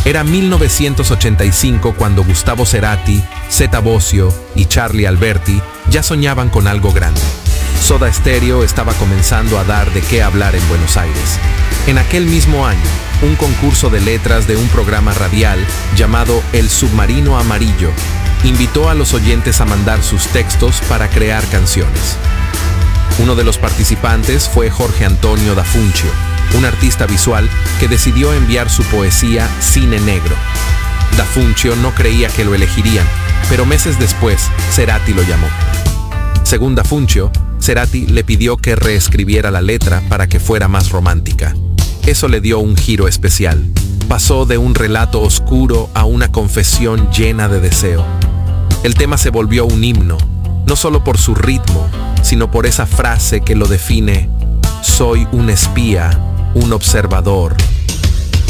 Era 1985 cuando Gustavo Cerati, Zeta Bosio y Charlie Alberti ya soñaban con algo grande. Soda Stereo estaba comenzando a dar de qué hablar en Buenos Aires. En aquel mismo año, un concurso de letras de un programa radial llamado El Submarino Amarillo invitó a los oyentes a mandar sus textos para crear canciones. Uno de los participantes fue Jorge Antonio da Funchio, un artista visual que decidió enviar su poesía Cine Negro. Da Funchio no creía que lo elegirían, pero meses después, Cerati lo llamó. Según Da Funchio, Cerati le pidió que reescribiera la letra para que fuera más romántica. Eso le dio un giro especial. Pasó de un relato oscuro a una confesión llena de deseo. El tema se volvió un himno, no solo por su ritmo, sino por esa frase que lo define: soy un espía, un observador,